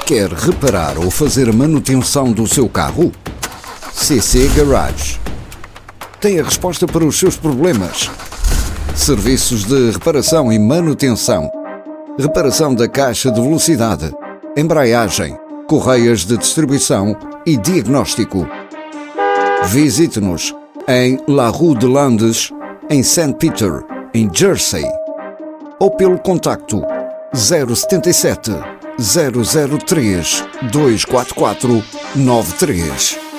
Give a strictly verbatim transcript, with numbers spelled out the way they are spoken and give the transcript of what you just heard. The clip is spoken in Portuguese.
Quer reparar ou fazer a manutenção do seu carro? C C Garage tem a resposta para os seus problemas. Serviços de reparação e manutenção, reparação da caixa de velocidade, embreagem, correias de distribuição e diagnóstico. Visite-nos em La Rue de Landes, em Saint Peter, em Jersey, ou pelo contacto zero sete sete, zero zero três, dois quatro quatro, nove três.